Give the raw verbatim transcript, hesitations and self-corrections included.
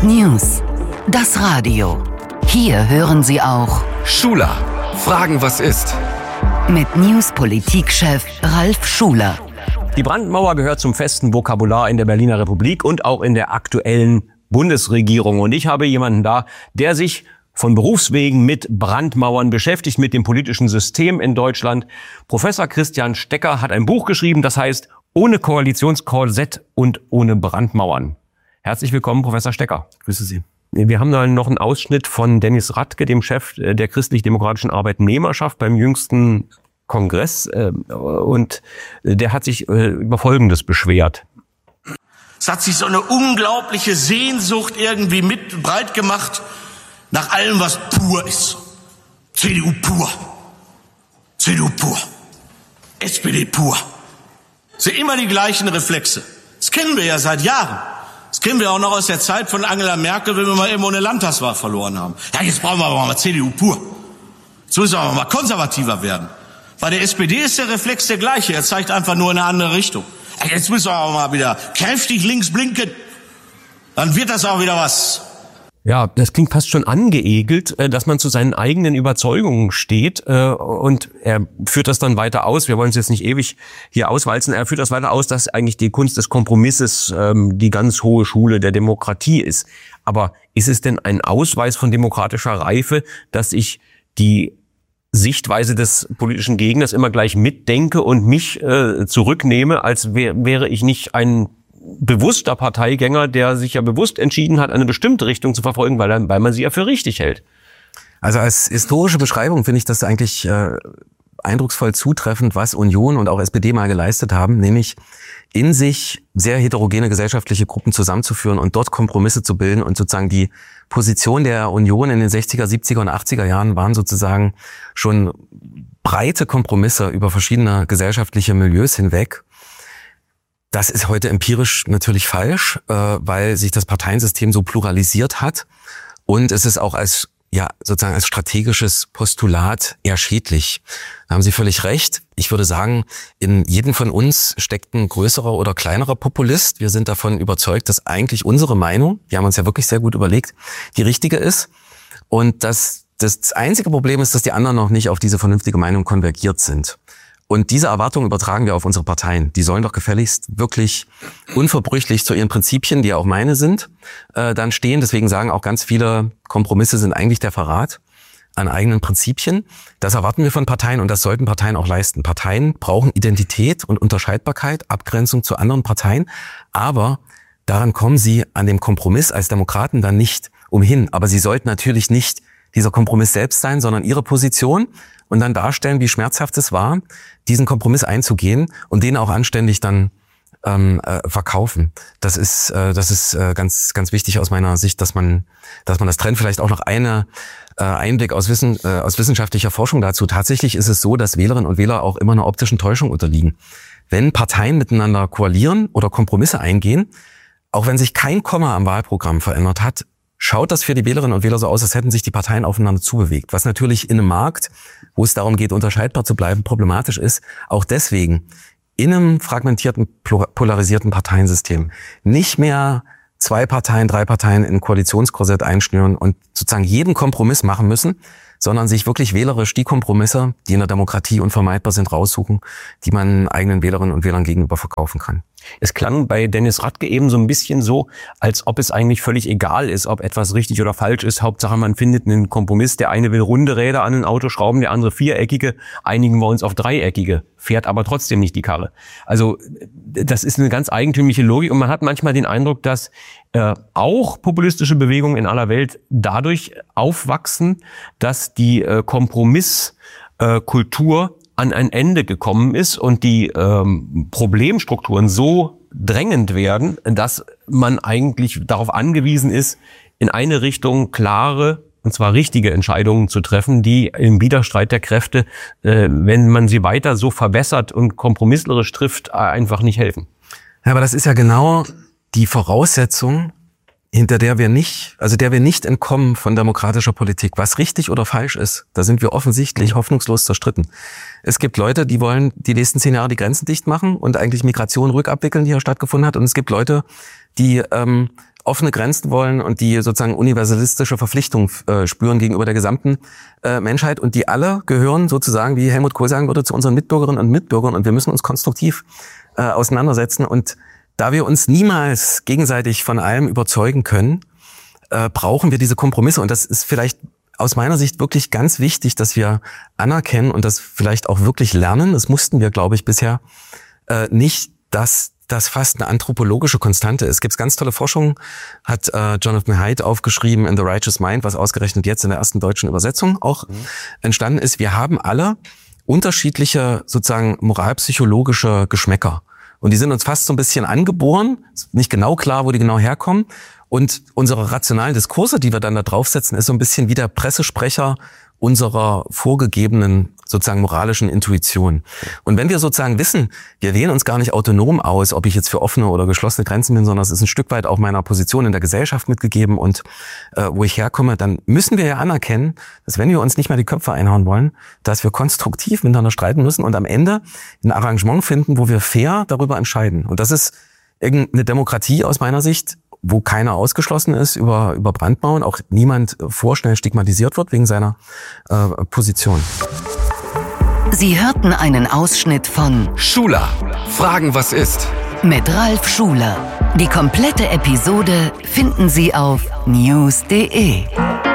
News. Das Radio. Hier hören Sie auch Schuler. Fragen, was ist? Mit News-Politikchef Ralf Schuler. Die Brandmauer gehört zum festen Vokabular in der Berliner Republik und auch in der aktuellen Bundesregierung. Und ich habe jemanden da, der sich von Berufswegen mit Brandmauern beschäftigt, mit dem politischen System in Deutschland. Professor Christian Stecker hat ein Buch geschrieben, das heißt Ohne Koalitionskorsett und ohne Brandmauern. Herzlich willkommen, Professor Stecker. Grüße Sie. Wir haben da noch einen Ausschnitt von Dennis Radke, dem Chef der christlich-demokratischen Arbeitnehmerschaft beim jüngsten Kongress. Und der hat sich über Folgendes beschwert. Es hat sich so eine unglaubliche Sehnsucht irgendwie mit breit gemacht nach allem, was pur ist. C D U pur. C D U pur. S P D pur. Es sind immer die gleichen Reflexe. Das kennen wir ja seit Jahren. Das kennen wir auch noch aus der Zeit von Angela Merkel, wenn wir mal irgendwo eine Landtagswahl verloren haben. Ja, jetzt brauchen wir aber mal C D U pur. Jetzt müssen wir aber mal konservativer werden. Bei der S P D ist der Reflex der gleiche. Er zeigt einfach nur in eine andere Richtung. Ja, jetzt müssen wir aber mal wieder kräftig links blinken. Dann wird das auch wieder was. Ja, das klingt fast schon angeekelt, dass man zu seinen eigenen Überzeugungen steht, und er führt das dann weiter aus. Wir wollen es jetzt nicht ewig hier auswalzen. Er führt das weiter aus, dass eigentlich die Kunst des Kompromisses die ganz hohe Schule der Demokratie ist. Aber ist es denn ein Ausweis von demokratischer Reife, dass ich die Sichtweise des politischen Gegners immer gleich mitdenke und mich zurücknehme, als wär, wäre ich nicht ein bewusster Parteigänger, der sich ja bewusst entschieden hat, eine bestimmte Richtung zu verfolgen, weil, er, weil man sie ja für richtig hält? Also als historische Beschreibung finde ich das eigentlich äh, eindrucksvoll zutreffend, was Union und auch S P D mal geleistet haben, nämlich in sich sehr heterogene gesellschaftliche Gruppen zusammenzuführen und dort Kompromisse zu bilden. Und sozusagen die Position der Union in den sechziger, siebziger und achtziger Jahren waren sozusagen schon breite Kompromisse über verschiedene gesellschaftliche Milieus hinweg. Das ist heute empirisch natürlich falsch, äh, weil sich das Parteiensystem so pluralisiert hat, und es ist auch als ja sozusagen als strategisches Postulat eher schädlich. Da haben Sie völlig recht. Ich würde sagen, in jedem von uns steckt ein größerer oder kleinerer Populist. Wir sind davon überzeugt, dass eigentlich unsere Meinung, wir haben uns ja wirklich sehr gut überlegt, die richtige ist, und dass das einzige Problem ist, dass die anderen noch nicht auf diese vernünftige Meinung konvergiert sind. Und diese Erwartung übertragen wir auf unsere Parteien. Die sollen doch gefälligst wirklich unverbrüchlich zu ihren Prinzipien, die ja auch meine sind, äh, dann stehen. Deswegen sagen auch ganz viele, Kompromisse sind eigentlich der Verrat an eigenen Prinzipien. Das erwarten wir von Parteien, und das sollten Parteien auch leisten. Parteien brauchen Identität und Unterscheidbarkeit, Abgrenzung zu anderen Parteien. Aber daran kommen sie an dem Kompromiss als Demokraten dann nicht umhin. Aber sie sollten natürlich nicht dieser Kompromiss selbst sein, sondern ihre Position und dann darstellen, wie schmerzhaft es war, diesen Kompromiss einzugehen und den auch anständig dann ähm, äh, verkaufen. Das ist äh, das ist äh, ganz ganz wichtig aus meiner Sicht, dass man dass man das trennt. Vielleicht auch noch eine äh, Einblick aus Wissen äh, aus wissenschaftlicher Forschung dazu. Tatsächlich ist es so, dass Wählerinnen und Wähler auch immer einer optischen Täuschung unterliegen. Wenn Parteien miteinander koalieren oder Kompromisse eingehen, auch wenn sich kein Komma am Wahlprogramm verändert hat, schaut das für die Wählerinnen und Wähler so aus, als hätten sich die Parteien aufeinander zubewegt. Was natürlich in einem Markt, wo es darum geht, unterscheidbar zu bleiben, problematisch ist. Auch deswegen in einem fragmentierten, polarisierten Parteiensystem nicht mehr zwei Parteien, drei Parteien in ein Koalitionskorsett einschnüren und sozusagen jeden Kompromiss machen müssen, sondern sich wirklich wählerisch die Kompromisse, die in der Demokratie unvermeidbar sind, raussuchen, die man eigenen Wählerinnen und Wählern gegenüber verkaufen kann. Es klang bei Dennis Radke eben so ein bisschen so, als ob es eigentlich völlig egal ist, ob etwas richtig oder falsch ist. Hauptsache, man findet einen Kompromiss. Der eine will runde Räder an ein Auto schrauben, der andere viereckige. Einigen wir uns auf dreieckige, fährt aber trotzdem nicht die Karre. Also das ist eine ganz eigentümliche Logik, und man hat manchmal den Eindruck, dass äh, auch populistische Bewegungen in aller Welt dadurch aufwachsen, dass die äh, Kompromisskultur äh, an ein Ende gekommen ist und die ähm, Problemstrukturen so drängend werden, dass man eigentlich darauf angewiesen ist, in eine Richtung klare, und zwar richtige Entscheidungen zu treffen, die im Widerstreit der Kräfte, äh, wenn man sie weiter so verbessert und kompromisslerisch trifft, einfach nicht helfen. Ja, aber das ist ja genau die Voraussetzung, hinter der wir nicht, also der wir nicht entkommen von demokratischer Politik. Was richtig oder falsch ist, da sind wir offensichtlich hoffnungslos zerstritten. Es gibt Leute, die wollen die nächsten zehn Jahre die Grenzen dicht machen und eigentlich Migration rückabwickeln, die hier stattgefunden hat. Und es gibt Leute, die ähm, offene Grenzen wollen und die sozusagen universalistische Verpflichtung äh, spüren gegenüber der gesamten äh, Menschheit. Und die alle gehören sozusagen, wie Helmut Kohl sagen würde, zu unseren Mitbürgerinnen und Mitbürgern. Und wir müssen uns konstruktiv äh, auseinandersetzen. Und da wir uns niemals gegenseitig von allem überzeugen können, äh, brauchen wir diese Kompromisse. Und das ist vielleicht aus meiner Sicht wirklich ganz wichtig, dass wir anerkennen und das vielleicht auch wirklich lernen. Das mussten wir, glaube ich, bisher äh, nicht, dass das fast eine anthropologische Konstante ist. Es gibt ganz tolle Forschung, hat äh, Jonathan Haidt aufgeschrieben in The Righteous Mind, was ausgerechnet jetzt in der ersten deutschen Übersetzung auch mhm. entstanden ist. Wir haben alle unterschiedliche sozusagen moralpsychologische Geschmäcker. Und die sind uns fast so ein bisschen angeboren. Ist nicht genau klar, wo die genau herkommen. Und unsere rationalen Diskurse, die wir dann da draufsetzen, ist so ein bisschen wie der Pressesprecher unserer vorgegebenen sozusagen moralischen Intuition. Und wenn wir sozusagen wissen, wir wählen uns gar nicht autonom aus, ob ich jetzt für offene oder geschlossene Grenzen bin, sondern es ist ein Stück weit auch meiner Position in der Gesellschaft mitgegeben und äh, wo ich herkomme, dann müssen wir ja anerkennen, dass wenn wir uns nicht mehr die Köpfe einhauen wollen, dass wir konstruktiv miteinander streiten müssen und am Ende ein Arrangement finden, wo wir fair darüber entscheiden. Und das ist irgendeine Demokratie aus meiner Sicht, wo keiner ausgeschlossen ist über, über Brandmauern, auch niemand vorschnell stigmatisiert wird wegen seiner äh, Position. Sie hörten einen Ausschnitt von Schuler, Fragen was ist? Mit Ralf Schuler. Die komplette Episode finden Sie auf news punkt de.